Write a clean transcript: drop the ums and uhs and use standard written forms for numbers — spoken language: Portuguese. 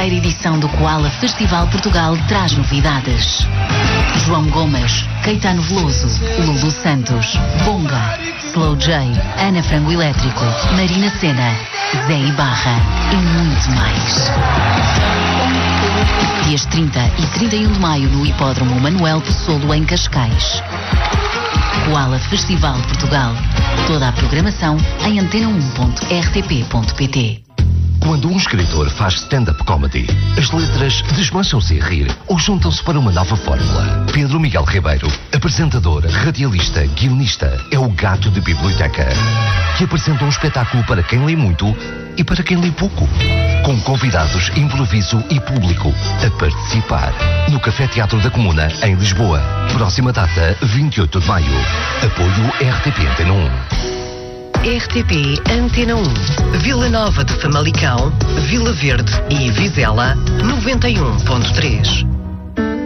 terceira edição do Koala Festival Portugal traz novidades. João Gomes, Caetano Veloso, Lulu Santos, Bonga, Slow J, Ana Frango Elétrico, Marina Sena, Zé Ibarra e muito mais. Dias 30 e 31 de maio no Hipódromo Manuel Pessolo em Cascais. Koala Festival Portugal. Toda a programação em antena1.rtp.pt. Quando um escritor faz stand-up comedy, as letras desmancham-se a rir ou juntam-se para uma nova fórmula. Pedro Miguel Ribeiro, apresentador, radialista, guionista, é o gato de biblioteca, que apresenta um espetáculo para quem lê muito e para quem lê pouco. Com convidados, improviso e público a participar. No Café Teatro da Comuna, em Lisboa. Próxima data, 28 de maio. Apoio RTP Antena 1. RTP Antena 1, Vila Nova de Famalicão, Vila Verde e Vizela, 91.3.